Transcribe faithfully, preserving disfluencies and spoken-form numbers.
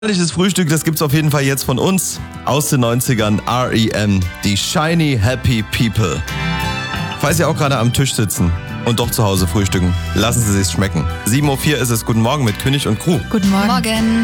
Herrliches Frühstück, das gibt's auf jeden Fall jetzt von uns aus den neunzigern, R E M, die Shiny Happy People. Falls Sie auch gerade am Tisch sitzen und doch zu Hause frühstücken, lassen Sie sich's schmecken. sieben Uhr vier ist es, guten Morgen mit König und Crew. Guten Morgen. Morgen.